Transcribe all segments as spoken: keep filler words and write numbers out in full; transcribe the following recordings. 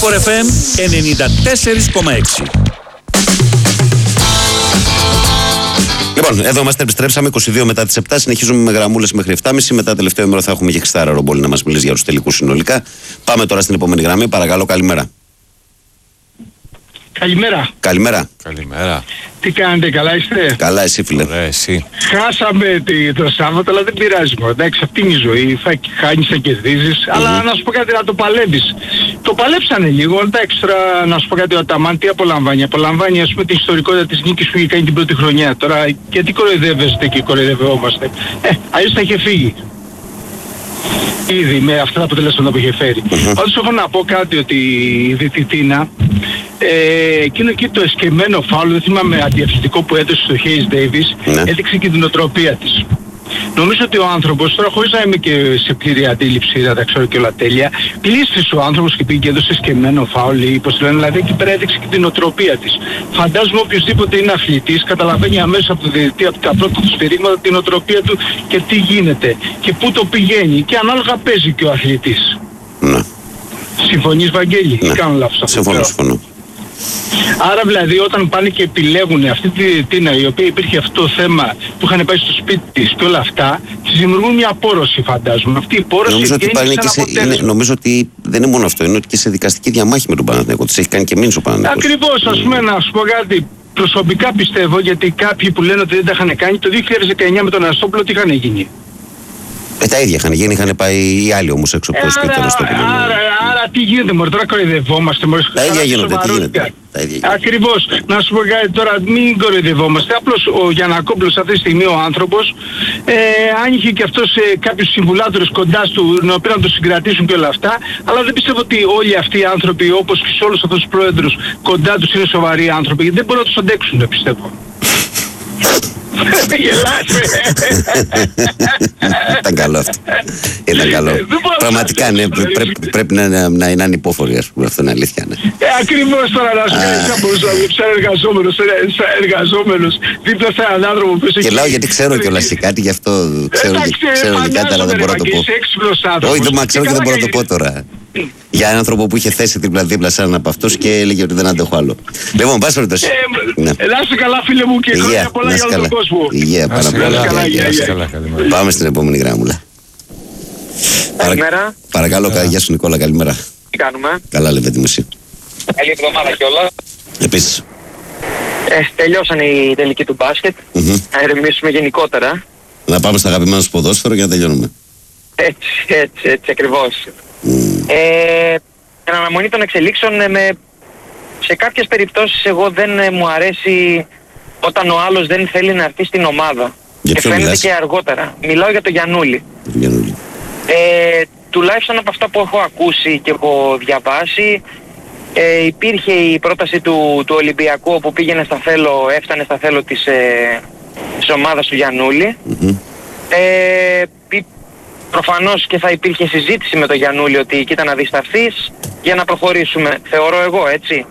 Sport εφ εμ ενενήντα τέσσερα κόμμα έξι. Λοιπόν, εδώ είμαστε, επιστρέψαμε είκοσι δύο μετά τις επτά. Συνεχίζουμε με γραμμούλες μέχρι επτά και μισή. Μετά τελευταίο ημέρο θα έχουμε και Χριστάρα Ρομπόλη να μας μιλήσει για τους τελικούς συνολικά. Πάμε τώρα στην επόμενη γραμμή. Παρακαλώ, καλημέρα. Καλημέρα. Καλημέρα. Καλημέρα. Τι κάνετε, καλά είστε? Καλά, εσύ φίλε. Ωραία, εσύ. Χάσαμε τη, το Σάββατο, αλλά δεν πειράζει μόνο. Εντάξει, αυτή είναι η ζωή. Θα χάνεις, θα κερδίζεις. Mm-hmm. Αλλά να σου πω κάτι, να το παλεύεις. Το παλέψανε λίγο. Εντάξει, τώρα να σου πω κάτι, ο Αταμάν τι απολαμβάνει. Απολαμβάνει, ας πούμε, την ιστορικότητα της νίκης που είχε κάνει την πρώτη χρονιά. Τώρα, γιατί κοροϊδεύεστε και κοροϊδευόμαστε? Ε, αλλιώς θα είχε φύγει. Ήδη με αυτά τα αποτελέσματα που είχε φέρει. Mm-hmm. Πάντως έχω να πω κάτι, ότι η Δυτιτίνα, ε, εκείνο εκεί το εσκεμμένο φάουλ, δεν θυμάμαι, αντιαθλητικό που έδωσε στο Hayes Davis, ναι, έδειξε και την οτροπία της. Νομίζω ότι ο άνθρωπος, τώρα χωρίς να είμαι και σε πλήρη αντίληψη, δεν τα ξέρω και όλα τέλεια, πλήστησε ο άνθρωπος και πήγε και έδωσε εσκεμμένο φάουλ ή πώς λένε, δηλαδή εκεί πέρα έδειξε και την οτροπία της. Φαντάζομαι οποιοσδήποτε είναι αθλητής καταλαβαίνει αμέσως από, το διαιτητή, από τα πρώτα του σφυρίγματα την οτροπία του και τι γίνεται και πού το πηγαίνει και ανάλογα παίζει και ο αθλητής. Ναι. Συμφωνείς, Βαγγέλη? Ναι. Ή κάνω λάθος αυτό? Συμφωνώ, συμφωνώ. Άρα δηλαδή όταν πάνε και επιλέγουν αυτή τη Τίνα, η οποία υπήρχε αυτό το θέμα που είχαν πάει στο σπίτι της και όλα αυτά, της δημιουργούν μια πόρωση, φαντάζομαι. Αυτή η πόρωση νομίζω ότι, πάνε και σε, είναι, νομίζω ότι δεν είναι μόνο αυτό, είναι ότι και σε δικαστική διαμάχη με τον Παναθηναϊκό. Της έχει κάνει και μήνυση ο Παναθηναϊκός. Ακριβώς, ας πούμε, να σου πω κάτι. Προσωπικά πιστεύω, γιατί κάποιοι που λένε ότι δεν τα είχαν κάνει, το δύο χιλιάδες δεκαεννιά με τον Αναστόπουλο τι είχαν γίνει? Ε, τα ίδια είχαν γίνει, είχαν πάει οι άλλοι όμως έξω από το σπίτι του Αναστόπουλου. Άρα, άρα τι γίνεται, μωρέ, τώρα κοροϊδευόμαστε, μωρέ. Τα ίδια γίνονται, τι γίνεται. Ακριβώς. Να σου πω κάτι τώρα, μην κοροϊδευόμαστε. Απλώς ο Γιαννακόπουλος αυτή τη στιγμή, ο άνθρωπος, ε, αν είχε και αυτός ε, κάποιους συμβουλάτορες κοντά του, να οποίοι να το συγκρατήσουν και όλα αυτά, αλλά δεν πιστεύω ότι όλοι αυτοί οι άνθρωποι, όπως και σε όλους αυτούς τους πρόεδρους, κοντά τους είναι σοβαροί άνθρωποι, γιατί δεν μπορούν να τους αντέξουν, πιστεύω. Ήταν καλό αυτό. Ήταν καλό. Πραγματικά ναι, πρέπει να είναι ανυπόφοροι, ας πούμε, αυτό είναι αλήθεια. Ακριβώς, τώρα να σου κάνεις σαν εργαζόμενος, σαν εργαζόμενος δίπλα σε έναν άνθρωπο που... Γελάω γιατί ξέρω κιόλας και κάτι, γι' αυτό ξέρω και κάτι, αλλά δεν μπορώ να το πω. Όχι, δεν ξέρω και δεν μπορώ να το πω τώρα. Για έναν άνθρωπο που είχε θέσει δίπλα-δίπλα σε έναν από αυτούς και έλεγε ότι δεν αντέχω άλλο. Λοιπόν, πας περιπτώσει. Να είσαι καλά, φίλε μου, και χρόνια πολλά για όλο τον κόσμο. Υγεία, πάνω απ' όλα. Πάμε στην επόμενη γράμμουλα. Καλημέρα. Παρακαλώ, γεια σου Νικόλα, καλημέρα. Τι κάνουμε? Καλά, λέτε μου εσύ. Καλή εβδομάδα κιόλας. Επίσης. Ε, τελειώσαν οι τελικοί του μπάσκετ. Mm-hmm. Να ερεμήσουμε γενικότερα. Να πάμε στα αγαπημένα σου ποδόσφαιρο και να τελειώνουμε. Έτσι, έτσι, έτσι ακριβώς. Mm. Ε, εν αναμονή των εξελίξεων, με, σε κάποιες περιπτώσεις εγώ δεν ε, μου αρέσει όταν ο άλλος δεν θέλει να έρθει στην ομάδα. Για και φαίνεται μιλάς? Και αργότερα. Μιλάω για τον Γιαννούλη. Γιαννούλη. Ε, τουλάχιστον από αυτά που έχω ακούσει και έχω διαβάσει, ε, υπήρχε η πρόταση του, του Ολυμπιακού, όπου πήγαινε στα θέλω, έφτανε στα θέλω της, ε, της ομάδας του Γιαννούλη. Mm-hmm. Ε, προφανώς και θα υπήρχε συζήτηση με τον Γιαννούλη ότι κοίτα να δισταθείς για να προχωρήσουμε, θεωρώ εγώ, έτσι.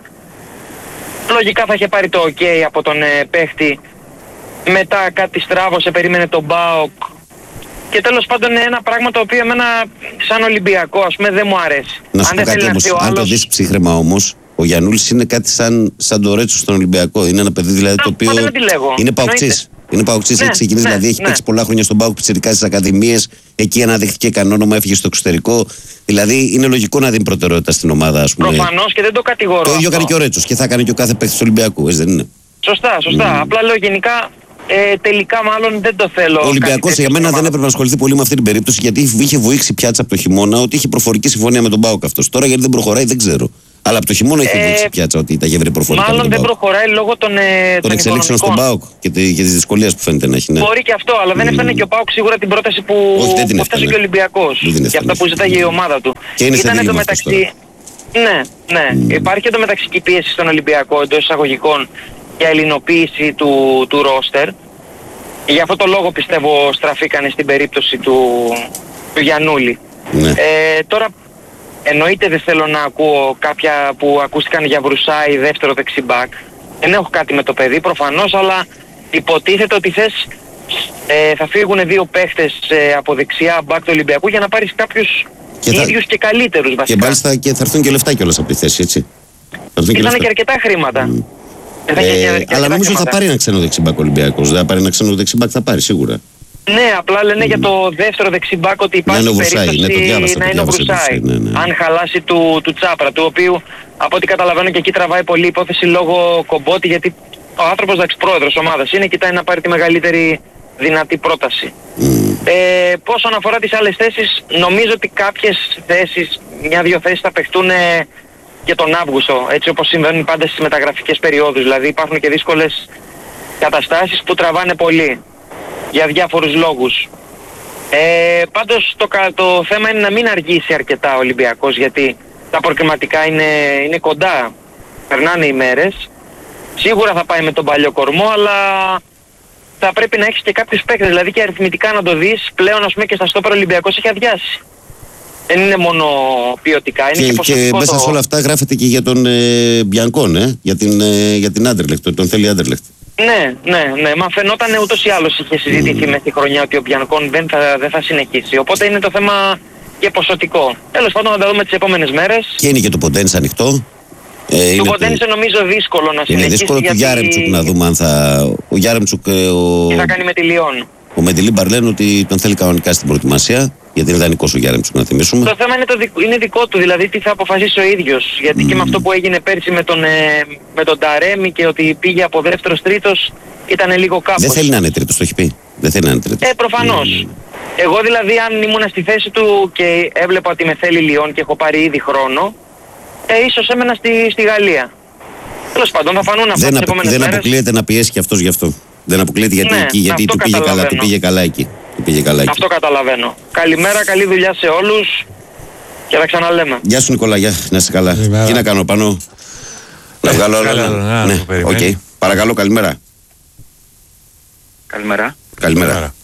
Λογικά θα είχε πάρει το ok από τον ε, παίχτη, μετά κάτι στράβωσε, περίμενε τον ΠΑΟΚ και τέλος πάντων είναι ένα πράγμα το οποίο εμένα σαν Ολυμπιακό, ας πούμε, δεν μου αρέσει. Να σου πω κάτι όμως, αν άλλος... το δεις ψύχρεμα όμως, ο Γιαννούλης είναι κάτι σαν, σαν το Ρέτσο στον Ολυμπιακό. Είναι ένα παιδί δηλαδή το οποίο είναι παοξής. Είναι παοξής, ναι, έχει ξεκινήσει, ναι, δηλαδή έχει ναι. παίξει πολλά χρόνια στον ΠΑΟΚ, πιτσιρικά στις ακαδημίες, εκεί αναδείχθηκε κανόνομα, έφυγε στο εξωτερικό. Δηλαδή είναι λογικό να δίνει προτεραιότητα στην ομάδα, ας πούμε. Προφανώς και δεν το κατηγορώ. Το ίδιο κάνει και ο Ρέτσος και θα κάνει και ο κάθε παίκτης του Ολυμπιακού, έτσι δεν είναι? Σωστά, σωστά. Mm. Απλά λέω γενικά. Ε, τελικά μάλλον δεν το θέλω. Ο Ολυμπιακός για μένα δεν έπρεπε να ασχοληθεί πολύ με αυτή την περίπτωση, γιατί είχε βοήξει πιάτσα από το χειμώνα ότι είχε προφορική συμφωνία με τον ΠΑΟΚ αυτός. Τώρα γιατί δεν προχωράει δεν ξέρω. Αλλά από το χειμώνα είχε ε, βοήξει πιάτσα ότι τα είχε βρει προφορικά. Μάλλον δεν προχωράει λόγω των, ε, των εξελίξεων στον ΠΑΟΚ και, και τη δυσκολία που φαίνεται να έχει. Ναι. Μπορεί και αυτό, αλλά δεν έφτανε mm. και ο ΠΑΟΚ σίγουρα την πρόταση που έφτασε και ο Ολυμπιακός. Για αυτά που ζητάγε η ομάδα του. Και είναι ήταν εντωμεταξύ. Ναι, ναι. Mm. Υπάρχει εντωμεταξύ και πίεση στον Ολυμπιακό εντός εισαγωγικών για ελληνοποίηση του, του ρόστερ. Για αυτό το λόγο πιστεύω στραφήκανε στην περίπτωση του, του Γιαννούλη. Ναι. Ε, τώρα εννοείται δεν θέλω να ακούω κάποια που ακούστηκαν για Βρουσάη δεύτερο δεξιμπάκ. Δεν έχω κάτι με το παιδί προφανώς, αλλά υποτίθεται ότι θες, ε, θα φύγουν δύο παίχτες ε, από δεξιά μπακ του Ολυμπιακού για να πάρεις κάποιους Και ίδιους θα... και καλύτερους βασικά. Και μάλιστα και θα έρθουν και λεφτά κιόλας από τη θέση, έτσι. Ήρθανε και αρκετά χρήματα. Mm. Ε, και και αλλά νομίζω χρήματα. Θα πάρει ένα ξένο δεξιμπάκ ο Ολυμπιακός. Δεν θα πάρει ένα ξένο δεξιμπάκ, θα πάρει σίγουρα. Ναι, απλά λένε mm. για το δεύτερο δεξιμπάκ ότι υπάρχει ναι, περίπτωση ναι, το διάβασα, να είναι ο Βρουσάη. Ναι, ναι. Αν χαλάσει του, του Τσάπρα, του οποίου από ό,τι καταλαβαίνω και εκεί τραβάει πολύ υπόθεση λόγω Κομπότη, γιατί ο άνθρωπος εντάξει πρόεδρος ομάδας είναι, κοιτάει να πάρει τη μεγαλύτερη δυνατή πρόταση. Mm. Ε, όσον αφορά τις άλλες θέσεις, νομίζω ότι κάποιες θέσεις, μια-δυο θέσεις θα παιχτούν και τον Αύγουστο, έτσι όπως συμβαίνουν πάντα στις μεταγραφικές περιόδους. Δηλαδή υπάρχουν και δύσκολες καταστάσεις που τραβάνε πολύ για διάφορους λόγους. Ε, πάντως το, το θέμα είναι να μην αργήσει αρκετά ο Ολυμπιακός, γιατί τα προκριματικά είναι, είναι κοντά, περνάνε οι μέρες. Σίγουρα θα πάει με τον παλιό κορμό, αλλά θα πρέπει να έχεις και κάποιους παίκτες, δηλαδή και αριθμητικά να το δεις. Πλέον ας πούμε και στα στόπερ Ολυμπιακός έχει αδειάσει. Δεν είναι μόνο ποιοτικά, είναι και, και, και μέσα το... σε όλα αυτά γράφεται και για τον ε, Μπιανκόν, ε, για την, ε, για την Άντερλεχτ, τον θέλει Άντερλεχτ. Ναι, ναι, ναι, μα φαινόταν ούτως ή άλλως είχε συζητηθεί mm. με τη χρονιά ότι ο Μπιανκόν δεν θα, δεν θα συνεχίσει. Οπότε είναι το θέμα και ποσοτικό. Τέλος πάντων θα τα δούμε τις επόμενες μέρες. Και είναι και το Ποντένσα ανοιχτό. Ε, του Ποντένσα νομίζω δύσκολο να συνεχίσει. Είναι δύσκολο γιατί... του Γιάρεμτσουκ να δούμε αν θα... Ο Γιάρεμτσουκ... Ο... Τι θα κάνει με τη Λιόν. Ο Μεντιλίμπαρ λένε ότι τον θέλει κανονικά στην προετοιμασία, γιατί είναι δανεικός ο Γιάρεμτσουκ, να θυμίσουμε. Το θέμα είναι, το δικό, είναι δικό του, δηλαδή τι θα αποφασίσει ο ίδιος. Γιατί mm. και με αυτό που έγινε πέρσι με τον, ε, με τον Ταρέμι και ότι πήγε από δεύτερος τρίτος, ήταν λίγο κάπως. Δεν θέλει να είναι τρίτος, το έχει πει. Δεν θέλει να είναι τρίτος. Ε, προφανώς. Mm. Εγώ δηλαδή αν ήμουν στη θέση του και έβλεπα ότι με θέλει Λιόν και έχω πάρει ήδη χρόνο, ε, ίσως έμενα στη, στη Γαλλία. Τέλος πάντων θα φανούν αυτά τις επόμενες μέρες. Δεν αποκλείεται να πιέσει και αυτός γι' αυτό. Δεν αποκλείεται γιατί, ναι, εκεί, γιατί του, πήγε καλά, του πήγε καλά εκεί. Του πήγε καλά εκεί. Αυτό καταλαβαίνω. Καλημέρα, καλή δουλειά σε όλους και θα ξαναλέμε. Γεια σου Νικόλα, γεια, να είσαι καλά. Τι να κάνω πάνω. Να βγάλω όλα. Ναι, οκ. Παρακαλώ, καλημέρα. Καλημέρα. Καλημέρα.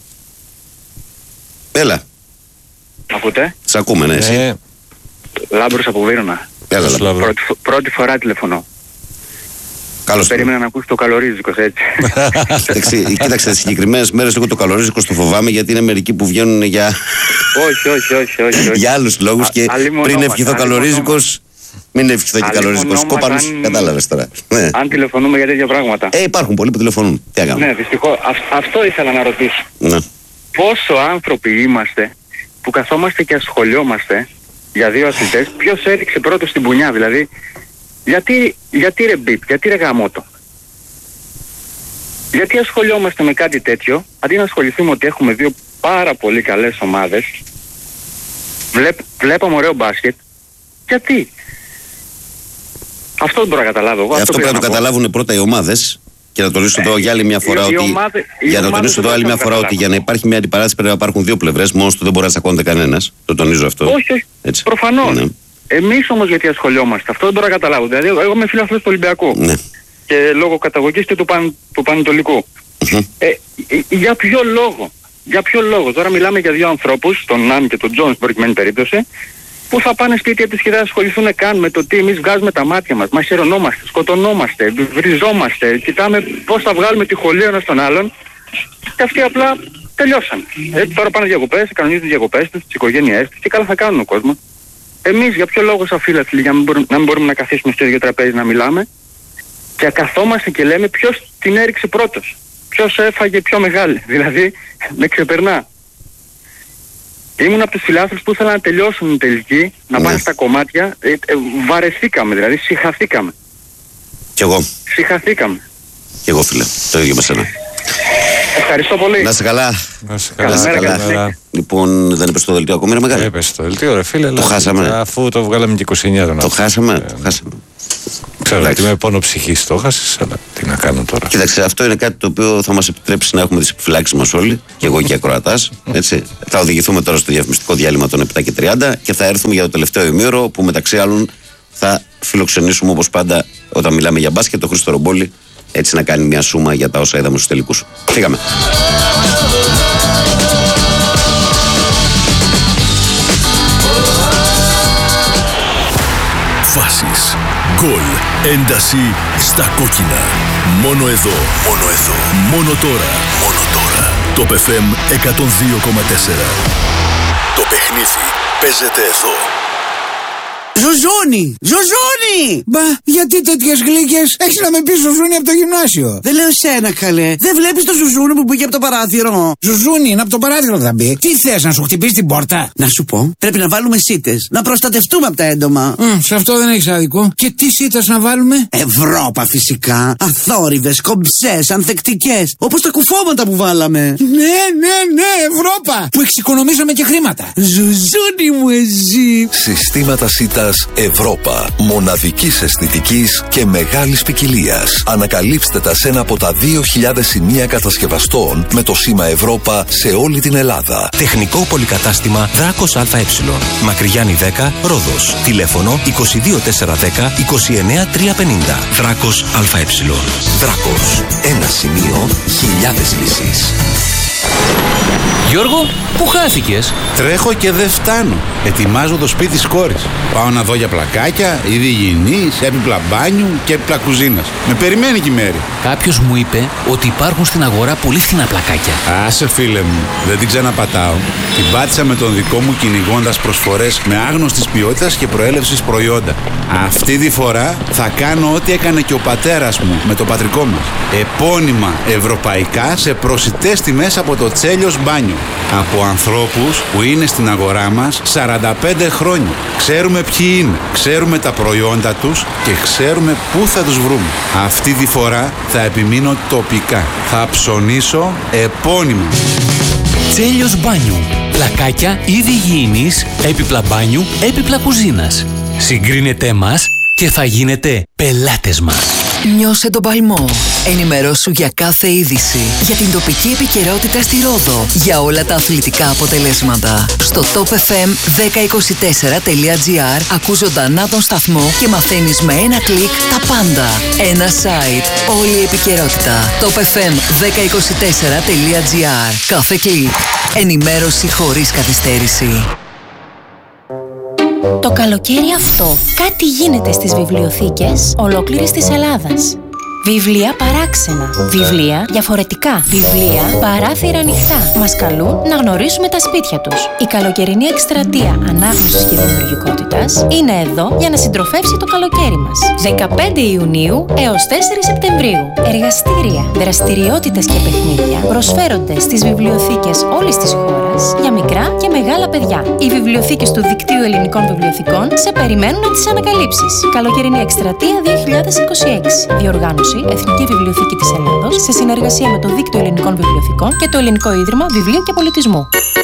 Έλα. Μ' ακούτε? Σ' ακούμε, ναι, εσύ. Λάμπρος από Βύρωνα. Έλα, Λάμπρο. Πρώτη, πρώτη φορά τηλεφωνώ. Καλώς. Περίμενα να ακούσει το καλορίζικος, έτσι. Κοίταξε, κοίταξε τις συγκεκριμένες μέρες εγώ το καλορίζικος το φοβάμαι, γιατί είναι μερικοί που βγαίνουν για... όχι, όχι, όχι, όχι, όχι. για άλλους λόγους. Α, και πριν ευχηθώ καλορίζικος, μην ευχηθώ και καλορίζικος. Κόπανος, αν... κατάλαβες τώρα. Ναι. Αν τηλεφωνούμε για τέτοια πράγματα. Ε, υπάρχουν πολλοί που τηλεφωνούν. Τι έκανα. Ναι, δυστυχώς. Αυτό ήθελα να ρωτήσω. Ναι. Πόσο άνθρωποι είμαστε που καθόμαστε και ασχολιόμαστε για δύο αθλητές, ποιος έριξε πρώτος στην πουνιά, δηλαδή. Γιατί, γιατί ρε μπιπ, γιατί ρε γαμότο. Γιατί ασχολιόμαστε με κάτι τέτοιο, αντί να ασχοληθούμε ότι έχουμε δύο πάρα πολύ καλές ομάδες, βλέπ, βλέπαμε ωραίο μπάσκετ, γιατί. Αυτό δεν μπορώ να καταλάβω. Εγώ, ε, αυτό πρέπει να το καταλάβουν πρώτα οι ομάδες. Και να τονίσω εδώ για άλλη μια φορά ότι, ομάδες, για να τονίσω εδώ άλλη μια φορά ότι για να υπάρχει μια αντιπαράθεση πρέπει να υπάρχουν δύο πλευρές, μόνος του δεν μπορεί να τσακώνεται κανένας. Το τονίζω αυτό. Όχι, όχι. Έτσι. Προφανώς. Ναι. Εμείς όμως γιατί ασχολιόμαστε, αυτό δεν μπορώ να καταλάβω. Δηλαδή, εγώ είμαι φίλαθλος του Ολυμπιακού. Ναι. Και λόγω καταγωγής και του, παν, του Πανετολικού. Mm-hmm. Ε, για ποιο λόγο, για ποιο λόγο. Τώρα μιλάμε για δύο ανθρώπους, τον Ναν και τον Τζον στην προκειμένη περίπτωση, που θα πάνε σπίτια της και δεν ασχοληθούν καν με το τι εμείς βγάζουμε τα μάτια μας. Μας χαιρονόμαστε, σκοτωνόμαστε, βριζόμαστε, κοιτάμε πώς θα βγάλουμε τη χολή ένας τον άλλον. Και αυτοί απλά τελειώσαν. Ε, τώρα πάνε διακοπές, κανονίζουν τις διακοπές τους, τις οικογένειές τους και καλά θα κάνουν ο κόσμος. Εμείς για ποιο λόγο σαν φίλαθλοι, για να μην μπορούμε να, μην μπορούμε να καθίσουμε στο ίδιο τραπέζι να μιλάμε και καθόμαστε και λέμε ποιος την έριξε πρώτος, ποιος έφαγε πιο μεγάλη, δηλαδή με ξεπερνά. Ήμουν από τους φιλάθλους που ήθελαν να τελειώσουν την τελική, να πάνε στα κομμάτια, ε, ε, βαρεθήκαμε δηλαδή, συχαθήκαμε. Κι εγώ. Συχαθήκαμε. Κι εγώ φίλε, το ίδιο με σένα. Ευχαριστώ πολύ. Να είσαι καλά. Να είσαι καλά. Να καλά. καλά. Λοιπόν, δεν έπεσε το δελτίο ακόμα, είναι μεγάλο. Έπεσε το δελτίο, ρε φίλε. Το χάσαμε. Αφού το βγάλαμε και είκοσι εννιά τον Το χάσαμε. Ε, το χάσαμε. Ξέρω ότι με πόνο ψυχής το χάσες, αλλά τι να κάνω τώρα. Κοίταξε, αυτό είναι κάτι το οποίο θα μας επιτρέψει να έχουμε τις επιφυλάξεις μας όλοι, και εγώ και ακροατάς. Έτσι. Θα οδηγηθούμε τώρα στο διαφημιστικό διάλειμμα των επτά και τριάντα και θα έρθουμε για το τελευταίο ημίωρο που μεταξύ άλλων θα φιλοξενήσουμε όπως πάντα όταν μιλάμε για μπάσκετ το Χρήστο Ρομπόλη, έτσι να κάνει μια σούμα για τα όσα είδαμε στους τελικούς. Φύγαμε. Φάσεις, γκολ, ένταση στα κόκκινα. Μόνο εδώ, μόνο εδώ, μόνο τώρα, μόνο τώρα. Το Π Φ Εμ εκατόν δύο κόμμα τέσσερα. Το παιχνίδι παίζεται εδώ. Ζουζούνι! Ζουζούνι! Μπα, γιατί τέτοιες γλύκες? Έχεις να με πεις Ζουζούνι από το γυμνάσιο. Δεν λέω σένα, καλέ. Δεν βλέπεις το Ζουζούνι που μπήκε από το παράθυρο? Ζουζούνι, είναι από το παράθυρο θα μπει. Τι θες, να σου χτυπήσει την πόρτα? Να σου πω, πρέπει να βάλουμε σίτες. Να προστατευτούμε από τα έντομα. Mm, σε αυτό δεν έχεις άδικο. Και τι σίτες να βάλουμε? Ευρώπα φυσικά. Αθόρυβες, κομψές, ανθεκτικές. Όπως τα κουφώματα που βάλαμε. Ναι, ναι, ναι, Ευρώπα. Που εξοικονομήσαμε και χρήματα. Ζουζούνι μου εσύ. Συστήματα σίτα Ευρώπα. Μοναδικής αισθητικής και μεγάλης ποικιλίας. Ανακαλύψτε τα σε ένα από τα δύο χιλιάδες σημεία κατασκευαστών με το σήμα Ευρώπα σε όλη την Ελλάδα. Τεχνικό πολυκατάστημα Δράκος ΑΕ. Μακριγιάννη δέκα, Ρόδος. Τηλέφωνο είκοσι δύο τετρακόσια δέκα είκοσι εννέα τριακόσια πενήντα. Δράκος ΑΕ. Δράκος. Ένα σημείο, χιλιάδες λύσεις. Γιώργο, πού χάθηκες? Τρέχω και δεν φτάνω. Ετοιμάζω το σπίτι της κόρης. Πάω να δω για πλακάκια, είδη υγιεινής, έπιπλα μπάνιου και έπιπλα κουζίνας. Με περιμένει και η Μέρη. Κάποιος μου είπε ότι υπάρχουν στην αγορά πολύ φθηνά πλακάκια. Άσε φίλε μου, δεν την ξαναπατάω. Την πάτησα με τον δικό μου κυνηγώντας προσφορές με άγνωστης ποιότητας και προέλευσης προϊόντα. Αυτή τη φορά θα κάνω ό,τι έκανε και ο πατέρας μου με το πατρικό μας. Επώνυμα ευρωπαϊκά σε προσιτές τιμές από το Τσέλιος Μπάνιο. Από ανθρώπους που είναι στην αγορά μας σαράντα πέντε χρόνια. Ξέρουμε ποιοι είναι, ξέρουμε τα προϊόντα τους και ξέρουμε πού θα τους βρούμε. Αυτή τη φορά θα επιμείνω τοπικά. Θα ψωνίσω επώνυμα. Τσέλιος Μπάνιου. Πλακάκια είδη υγιεινής, έπιπλα μπάνιου, έπιπλα κουζίνας. Συγκρίνετε μας και θα γίνετε πελάτες μας. Νιώσε τον παλμό. Ενημερώσου για κάθε είδηση. Για την τοπική επικαιρότητα στη Ρόδο. Για όλα τα αθλητικά αποτελέσματα. Στο top f m δέκα είκοσι τέσσερα τελεία gr ακούς ζωντανά τον σταθμό και μαθαίνεις με ένα κλικ τα πάντα. Ένα site. Όλη η επικαιρότητα. top f m δέκα είκοσι τέσσερα τελεία gr. Κάθε κλικ. Ενημέρωση χωρίς καθυστέρηση. Το καλοκαίρι αυτό κάτι γίνεται στις βιβλιοθήκες ολόκληρης της Ελλάδας. Βιβλία παράξενα, βιβλία διαφορετικά, βιβλία παράθυρα ανοιχτά. Μας καλούν να γνωρίσουμε τα σπίτια τους. Η καλοκαιρινή εκστρατεία ανάγνωσης και δημιουργικότητας είναι εδώ για να συντροφεύσει το καλοκαίρι μας. δεκαπέντε Ιουνίου έως τέσσερις Σεπτεμβρίου. Εργαστήρια, δραστηριότητες και παιχνίδια προσφέρονται στις βιβλιοθήκες όλης της χώρας για μικρά και μεγάλα παιδιά. Οι βιβλιοθήκες του Δικτύου Ελληνικών Βιβλιοθηκών σε περιμένουν να τις ανακαλύψεις. Καλοκαιρινή εκστρατεία δύο χιλιάδες είκοσι έξι. Διοργάνωση Εθνική Βιβλιοθήκη της Ελλάδος σε συνεργασία με το Δίκτυο Ελληνικών Βιβλιοθηκών και το Ελληνικό Ίδρυμα Βιβλίου και Πολιτισμού.